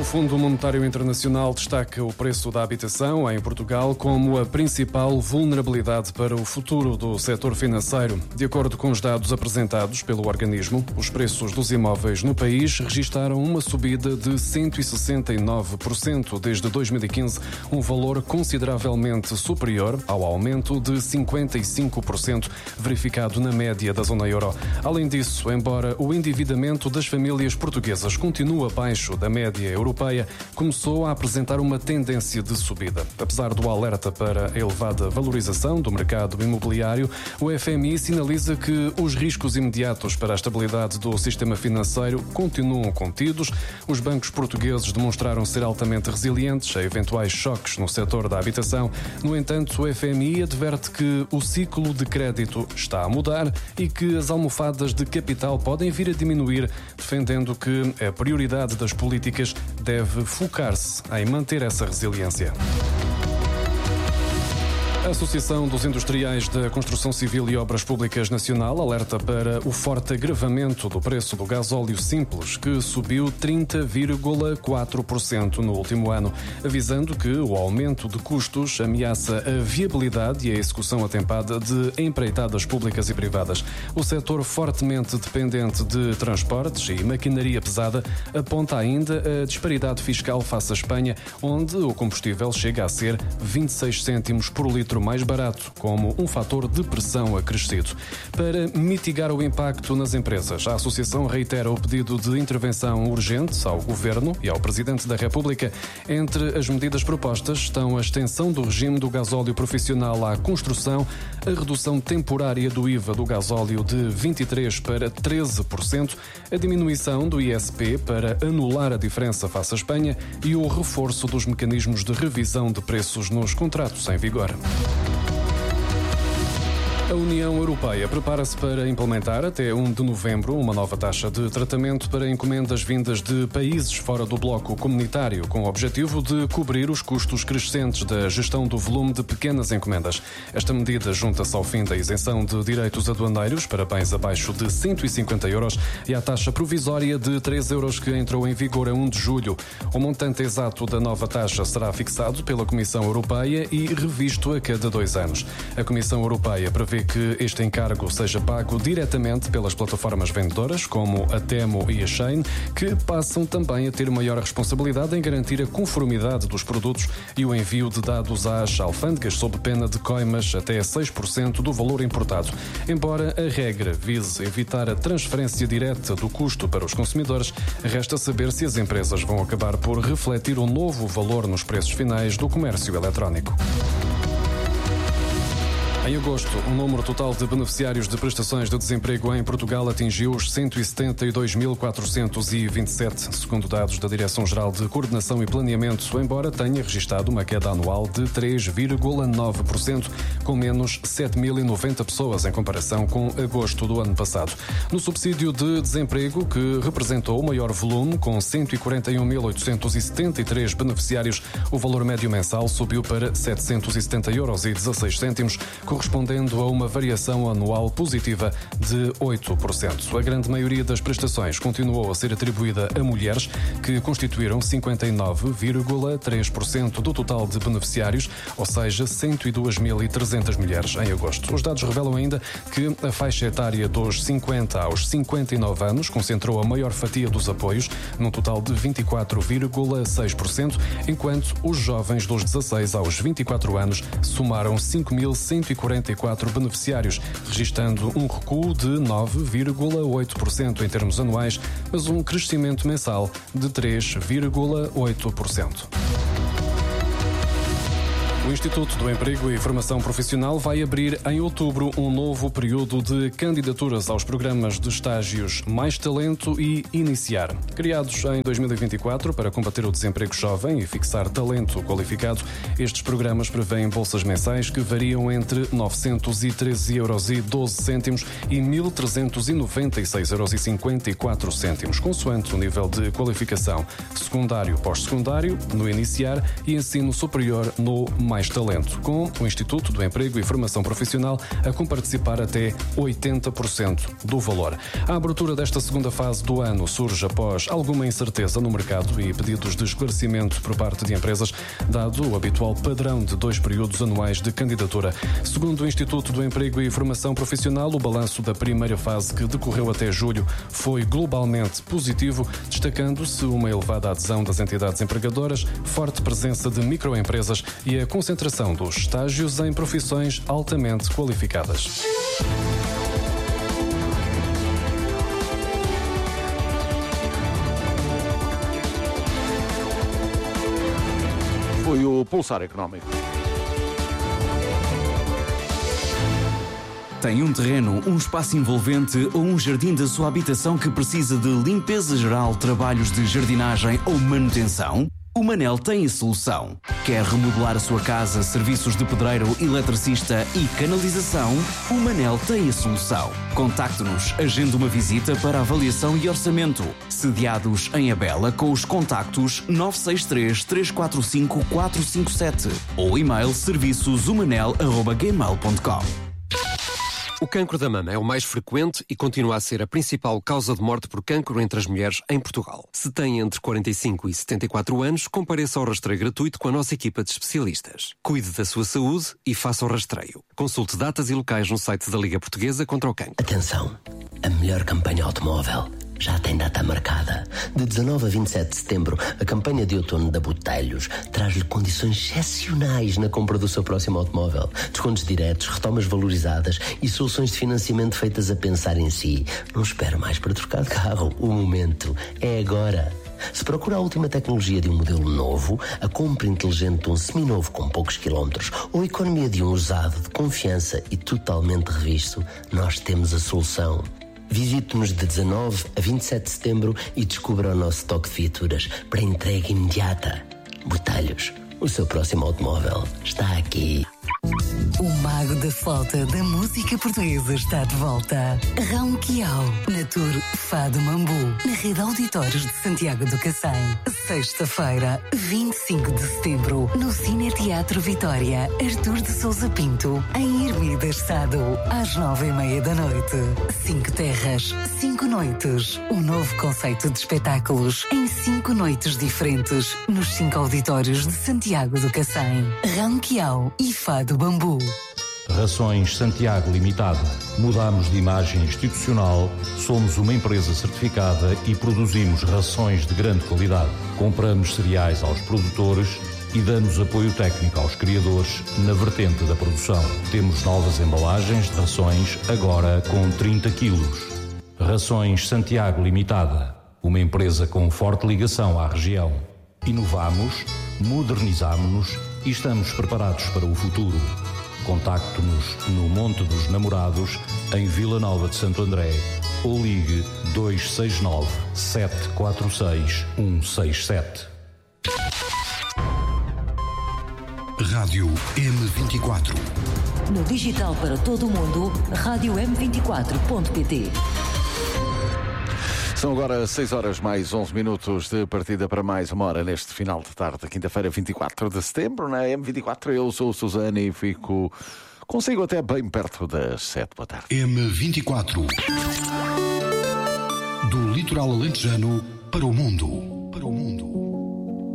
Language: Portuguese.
O Fundo Monetário Internacional destaca o preço da habitação em Portugal como a principal vulnerabilidade para o futuro do setor financeiro. De acordo com os dados apresentados pelo organismo, os preços dos imóveis no país registaram uma subida de 169% desde 2015, um valor consideravelmente superior ao aumento de 55% verificado na média da zona euro. Além disso, embora o endividamento das famílias portuguesas continue abaixo da média europeia, começou a apresentar uma tendência de subida. Apesar do alerta para a elevada valorização do mercado imobiliário, o FMI sinaliza que os riscos imediatos para a estabilidade do sistema financeiro continuam contidos. Os bancos portugueses demonstraram ser altamente resilientes a eventuais choques no setor da habitação. No entanto, o FMI adverte que o ciclo de crédito está a mudar e que as almofadas de capital podem vir a diminuir, defendendo que a prioridade das políticas deve focar-se em manter essa resiliência. A Associação dos Industriais da Construção Civil e Obras Públicas Nacional alerta para o forte agravamento do preço do gasóleo simples, que subiu 30,4% no último ano, avisando que o aumento de custos ameaça a viabilidade e a execução atempada de empreitadas públicas e privadas. O setor fortemente dependente de transportes e maquinaria pesada aponta ainda a disparidade fiscal face à Espanha, onde o combustível chega a ser 26 cêntimos por litro mais barato, como um fator de pressão acrescido. Para mitigar o impacto nas empresas, a Associação reitera o pedido de intervenção urgente ao Governo e ao Presidente da República. Entre as medidas propostas estão a extensão do regime do gasóleo profissional à construção, a redução temporária do IVA do gasóleo de 23% para 13%, a diminuição do ISP para anular a diferença face à Espanha e o reforço dos mecanismos de revisão de preços nos contratos em vigor. A União Europeia prepara-se para implementar até 1 de novembro uma nova taxa de tratamento para encomendas vindas de países fora do bloco comunitário, com o objetivo de cobrir os custos crescentes da gestão do volume de pequenas encomendas. Esta medida junta-se ao fim da isenção de direitos aduaneiros para bens abaixo de 150 euros e à taxa provisória de 3 euros que entrou em vigor a 1 de julho. O montante exato da nova taxa será fixado pela Comissão Europeia e revisto a cada 2 anos. A Comissão Europeia prevê que este encargo seja pago diretamente pelas plataformas vendedoras, como a Temu e a Shein, que passam também a ter maior responsabilidade em garantir a conformidade dos produtos e o envio de dados às alfândegas sob pena de coimas até 6% do valor importado. Embora a regra vise evitar a transferência direta do custo para os consumidores, resta saber se as empresas vão acabar por refletir o novo valor nos preços finais do comércio eletrónico. Em agosto, o número total de beneficiários de prestações de desemprego em Portugal atingiu os 172.427, segundo dados da Direção-Geral de Coordenação e Planeamento, embora tenha registrado uma queda anual de 3,9%, com menos 7.090 pessoas em comparação com agosto do ano passado. No subsídio de desemprego, que representou o maior volume, com 141.873 beneficiários, o valor médio mensal subiu para 770,16 euros, correspondendo a uma variação anual positiva de 8%. A grande maioria das prestações continuou a ser atribuída a mulheres, que constituíram 59,3% do total de beneficiários, ou seja, 102.300 mulheres em agosto. Os dados revelam ainda que a faixa etária dos 50 aos 59 anos concentrou a maior fatia dos apoios, num total de 24,6%, enquanto os jovens dos 16 aos 24 anos somaram 5.144 beneficiários, registando um recuo de 9,8% em termos anuais, mas um crescimento mensal de 3,8%. O Instituto do Emprego e Formação Profissional vai abrir em outubro um novo período de candidaturas aos programas de estágios Mais Talento e Iniciar. Criados em 2024 para combater o desemprego jovem e fixar talento qualificado, estes programas prevêem bolsas mensais que variam entre 913,12 euros e 1.396,54 euros, consoante o nível de qualificação secundário, pós-secundário, no Iniciar e ensino superior no mais talento, com o Instituto do Emprego e Formação Profissional a comparticipar até 80% do valor. A abertura desta segunda fase do ano surge após alguma incerteza no mercado e pedidos de esclarecimento por parte de empresas, dado o habitual padrão de 2 períodos anuais de candidatura. Segundo o Instituto do Emprego e Formação Profissional, o balanço da primeira fase, que decorreu até julho, foi globalmente positivo, destacando-se uma elevada adesão das entidades empregadoras, forte presença de microempresas e a concentração dos estágios em profissões altamente qualificadas. Foi o Pulsar Económico. Tem um terreno, um espaço envolvente ou um jardim da sua habitação que precisa de limpeza geral, trabalhos de jardinagem ou manutenção? O Manel tem a solução. Quer remodelar a sua casa, serviços de pedreiro, eletricista e canalização? O Manel tem a solução. Contacte-nos, agende uma visita para avaliação e orçamento. Sediados em Abela com os contactos 963 345 457 ou e-mail serviçosumanel@gmail.com. O cancro da mama é o mais frequente e continua a ser a principal causa de morte por cancro entre as mulheres em Portugal. Se tem entre 45 e 74 anos, compareça ao rastreio gratuito com a nossa equipa de especialistas. Cuide da sua saúde e faça o rastreio. Consulte datas e locais no site da Liga Portuguesa contra o Cancro. Atenção, a melhor campanha automóvel já tem data marcada. De 19 a 27 de setembro, a campanha de outono da Botelhos traz-lhe condições excepcionais na compra do seu próximo automóvel. Descontos diretos, retomas valorizadas e soluções de financiamento feitas a pensar em si. Não espere mais para trocar de carro. O momento é agora. Se procura a última tecnologia de um modelo novo, a compra inteligente de um seminovo com poucos quilómetros ou a economia de um usado de confiança e totalmente revisto, nós temos a solução. Visite-nos de 19 a 27 de setembro e descubra o nosso estoque de viaturas para entrega imediata. Botelhos, o seu próximo automóvel está aqui. O mago da flauta da música portuguesa está de volta. Raul Quiao, na tour Fado Mambu, na Rede Auditórios de Santiago do Cacém. Sexta-feira, 25 de setembro, no Cine Teatro Vitória, Artur de Sousa Pinto, em Hermídas Sado, às 9h30 da noite. 5 terras, 5 noites. Um novo conceito de espetáculos em 5 noites diferentes, nos 5 auditórios de Santiago do Cacém. Raul Quiao e Fado Bambu. Rações Santiago Limitada. Mudamos de imagem institucional, somos uma empresa certificada e produzimos rações de grande qualidade. Compramos cereais aos produtores e damos apoio técnico aos criadores na vertente da produção. Temos novas embalagens de rações, agora com 30 quilos. Rações Santiago Limitada. Uma empresa com forte ligação à região. Inovamos, modernizamos-nos e estamos preparados para o futuro. Contacte-nos no Monte dos Namorados, em Vila Nova de Santo André, ou ligue 269 746 167. Rádio M24. No digital para todo o mundo, rádio M24.pt. São agora 6 horas mais 11 minutos de partida para mais uma hora neste final de tarde, quinta-feira, 24 de setembro, na M24. Eu sou o Susana e fico consigo até bem perto das 7 da tarde. M24. Do litoral alentejano para o mundo. Para o mundo.